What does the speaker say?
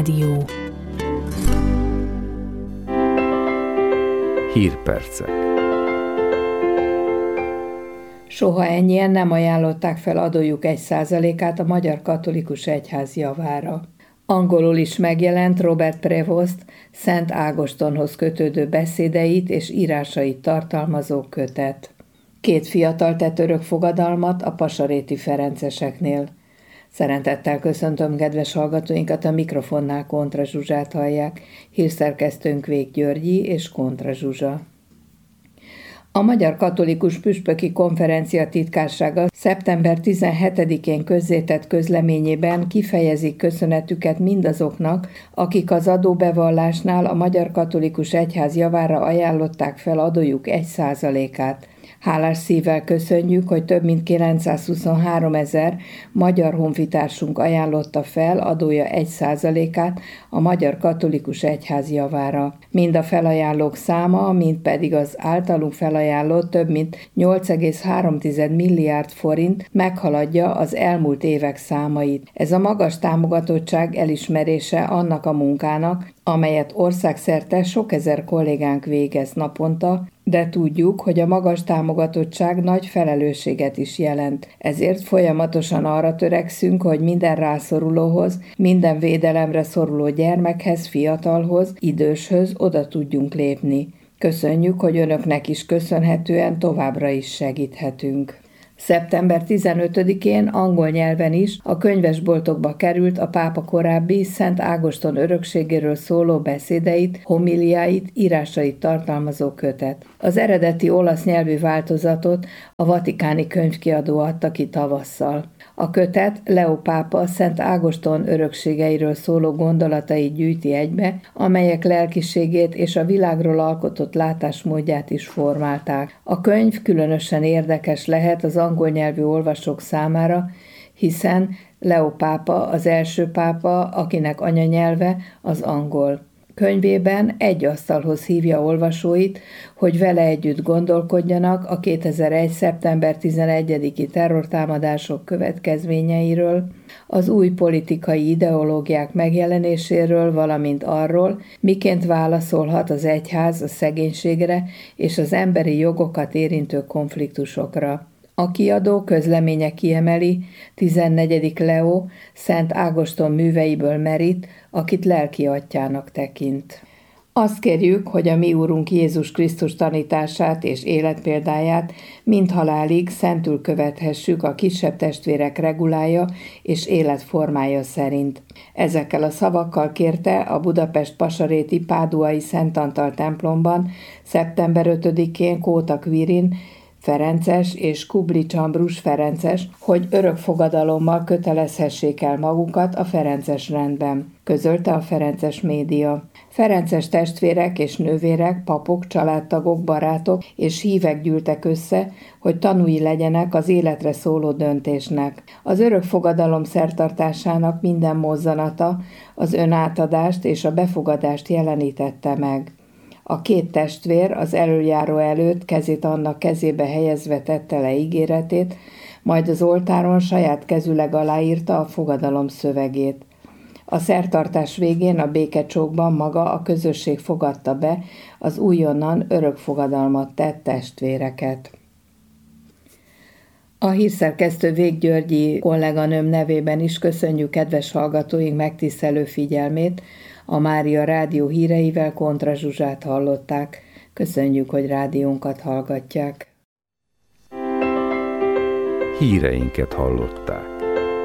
Dió. Hírpercek. Soha ennyien nem ajánlották fel adójuk 1%-át a Magyar Katolikus Egyház javára. Angolul is megjelent Robert Prevost Szent Ágostonhoz kötődő beszédeit és írásait tartalmazó kötet. 2 fiatal tett örök fogadalmat a pasaréti ferenceseknél. Szeretettel köszöntöm kedves hallgatóinkat, a mikrofonnál Kontra Zsuzsát hallják, hírszerkesztőnk Vég Györgyi és Kontra Zsuzsa. A Magyar Katolikus Püspöki Konferencia titkársága szeptember 17-én közzétett közleményében kifejezik köszönetüket mindazoknak, akik az adóbevallásnál a Magyar Katolikus Egyház javára ajánlották fel adójuk 1%-át. Hálás szívvel köszönjük, hogy több mint 923 000 magyar honfitársunk ajánlotta fel adója 1%-át a Magyar Katolikus Egyház javára. Mind a felajánlók száma, mind pedig az általunk felajánlott több mint 8,3 milliárd forint meghaladja az elmúlt évek számait. Ez a magas támogatottság elismerése annak a munkának, amelyet országszerte sok ezer kollégánk végez naponta, de tudjuk, hogy a magas támogatottság nagy felelősséget is jelent. Ezért folyamatosan arra törekszünk, hogy minden rászorulóhoz, minden védelemre szoruló gyermekhez, fiatalhoz, időshöz oda tudjunk lépni. Köszönjük, hogy önöknek is köszönhetően továbbra is segíthetünk. Szeptember 15-én angol nyelven is a könyvesboltokba került a pápa korábbi Szent Ágoston örökségéről szóló beszédeit, homiliáit, írásait tartalmazó kötet. Az eredeti olasz nyelvű változatot a Vatikáni Könyvkiadó adta ki tavasszal. A kötet Leó pápa Szent Ágoston örökségeiről szóló gondolatait gyűjti egybe, amelyek lelkiségét és a világról alkotott látásmódját is formálták. A könyv különösen érdekes lehet az angol nyelvű olvasók számára, hiszen Leó pápa az első pápa, akinek anyanyelve az angol. Könyvében egy asztalhoz hívja olvasóit, hogy vele együtt gondolkodjanak a 2001. szeptember 11-i terrortámadások következményeiről, az új politikai ideológiák megjelenéséről, valamint arról, miként válaszolhat az egyház a szegénységre és az emberi jogokat érintő konfliktusokra. A kiadó közleménye kiemeli 14. Leó Szent Ágoston műveiből merít, akit lelki atyjának tekint. Azt kérjük, hogy a mi Úrunk Jézus Krisztus tanítását és életpéldáját mindhalálig szentül követhessük a kisebb testvérek regulája és életformája szerint. Ezekkel a szavakkal kérte a Budapest pasaréti Páduai Szent Antal templomban szeptember 5-én Kóta Quirin Ferences és Kublics Ambrus Ferences, hogy örökfogadalommal kötelezhessék el magukat a Ferences rendben, közölte a Ferences média. Ferences testvérek és nővérek, papok, családtagok, barátok és hívek gyűltek össze, hogy tanúi legyenek az életre szóló döntésnek. Az örökfogadalom szertartásának minden mozzanata az önátadást és a befogadást jelenítette meg. A 2 testvér az elöljáró előtt kezét annak kezébe helyezve tette le ígéretét, majd az oltáron saját kezüleg aláírta a fogadalom szövegét. A szertartás végén a békecsókban maga a közösség fogadta be az újonnan örökfogadalmat tett testvéreket. A hírszerkesztő Vég Györgyi kolléganőm nevében is köszönjük kedves hallgatóink megtisztelő figyelmét. A Mária Rádió híreivel Kontra Zsuzsát hallották. Köszönjük, hogy rádiónkat hallgatják. Híreinket hallották.